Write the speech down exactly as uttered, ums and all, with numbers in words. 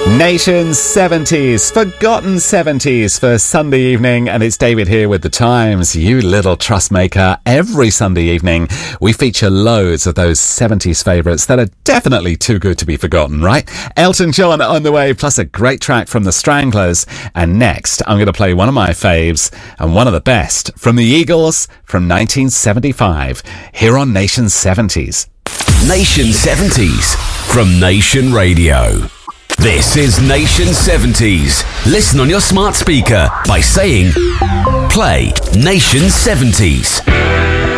Nation seventies, forgotten seventies for Sunday evening, and it's David here with The Times, you little trust maker. Every Sunday evening, we feature loads of those seventies favourites that are definitely too good to be forgotten, right? Elton John on the way, plus a great track from The Stranglers. And next, I'm going to play one of my faves, and one of the best, from the Eagles from nineteen seventy-five, here on Nation seventies. Nation seventies, from Nation Radio. This is Nation seventies. Listen on your smart speaker by saying, play Nation seventies.